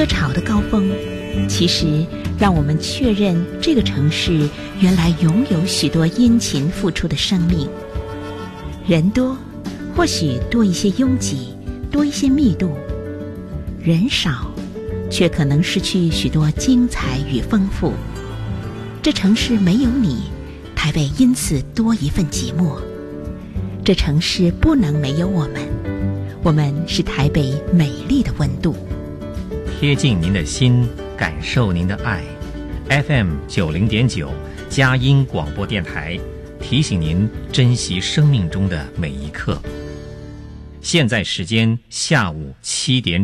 热潮的高峰，其实让我们确认这个城市原来拥有许多殷勤付出的生命。人多，或许多一些拥挤，多一些密度；人少，却可能失去许多精彩与丰富。这城市没有你，台北因此多一份寂寞。这城市不能没有我们，我们是台北美丽的温度。 贴近您的心，感受您的爱。FM90.9佳音广播电台提醒您珍惜生命中的每一刻。现在时间下午7点整。